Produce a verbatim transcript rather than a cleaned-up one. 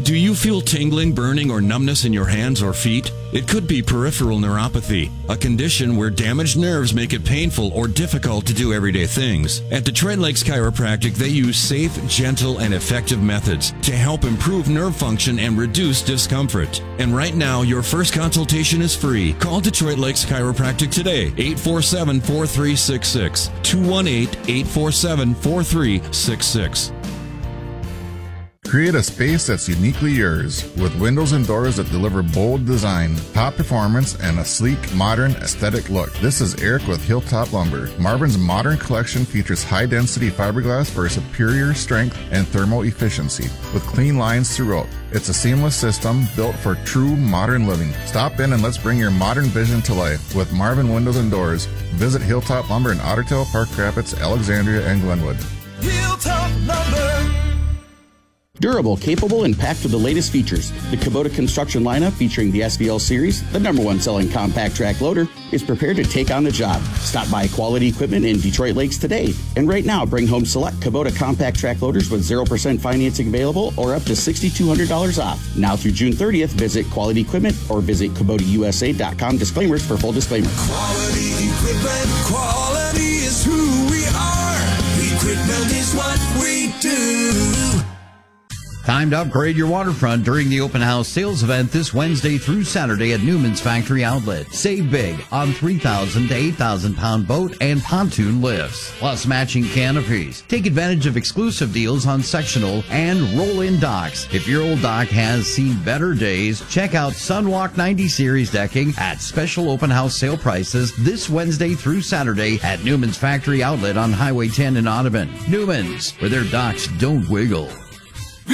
Do you feel tingling, burning, or numbness in your hands or feet? It could be peripheral neuropathy, a condition where damaged nerves make it painful or difficult to do everyday things. At Detroit Lakes Chiropractic, they use safe, gentle, and effective methods to help improve nerve function and reduce discomfort. And right now, your first consultation is free. Call Detroit Lakes Chiropractic today, eight four seven, four three six six, two one eight, eight four seven, four three six six. Create a space that's uniquely yours with windows and doors that deliver bold design, top performance, and a sleek, modern, aesthetic look. This is Eric with Hilltop Lumber. Marvin's modern collection features high-density fiberglass for superior strength and thermal efficiency with clean lines throughout. It's a seamless system built for true modern living. Stop in and let's bring your modern vision to life with Marvin Windows and Doors. Visit Hilltop Lumber in Ottertail, Park Rapids, Alexandria, and Glenwood. Hilltop Lumber. Durable, capable, and packed with the latest features. The Kubota construction lineup featuring the S V L series, the number one selling compact track loader, is prepared to take on the job. Stop by Quality Equipment in Detroit Lakes today. And right now, bring home select Kubota compact track loaders with zero percent financing available or up to six thousand two hundred dollars off. Now through June thirtieth, visit Quality Equipment or visit Kubota U S A dot com disclaimers for full disclaimer. Quality Equipment, quality is who we are. Equipment is what we do. Time to upgrade your waterfront during the open house sales event this Wednesday through Saturday at Newman's Factory Outlet. Save big on three thousand to eight thousand pound boat and pontoon lifts, plus matching canopies. Take advantage of exclusive deals on sectional and roll-in docks. If your old dock has seen better days, check out Sunwalk ninety Series decking at special open house sale prices this Wednesday through Saturday at Newman's Factory Outlet on Highway ten in Audubon. Newman's, where their docks don't wiggle.